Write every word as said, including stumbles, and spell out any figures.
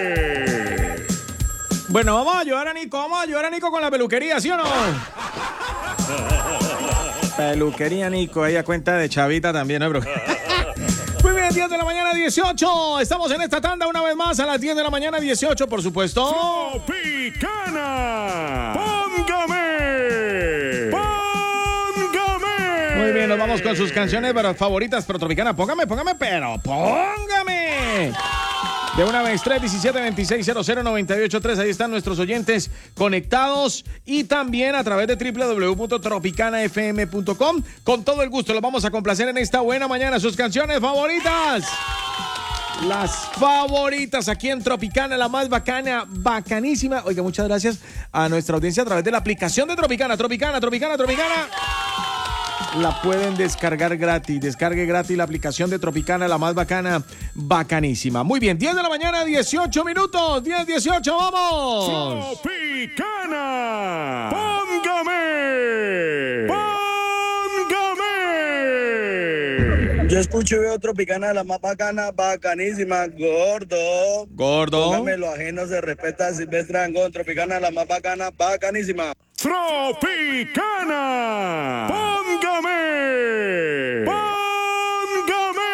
Bueno, vamos a ayudar a Nico, vamos a ayudar a Nico con la peluquería, ¿sí o no? Peluquería Nico, ella cuenta de chavita también, ¿no? Muy bien, diez de la mañana, dieciocho. Estamos en esta tanda una vez más a las diez de la mañana, dieciocho, por supuesto. Tropicana. Póngame. Póngame. Muy bien, nos vamos con sus canciones favoritas, pero Tropicana, póngame, póngame, pero póngame. De una vez, tres uno siete, dos seis cero cero, nueve ocho tres. Ahí están nuestros oyentes conectados y también a través de doble u doble u doble u punto tropicana f m punto com. Con todo el gusto los vamos a complacer en esta buena mañana. Sus canciones favoritas. Las favoritas aquí en Tropicana, la más bacana, bacanísima. Oiga, muchas gracias a nuestra audiencia a través de la aplicación de Tropicana. Tropicana, Tropicana, Tropicana. La pueden descargar gratis. Descargue gratis la aplicación de Tropicana, la más bacana, bacanísima. Muy bien, diez de la mañana, dieciocho minutos. diez, dieciocho, vamos. Tropicana. Póngame. Póngame. Yo escucho y veo Tropicana, la más bacana, bacanísima. Gordo. Gordo. Póngame, lo ajeno se respeta a Silvestre Dangond. Tropicana, la más bacana, bacanísima. Tropicana. Póngame.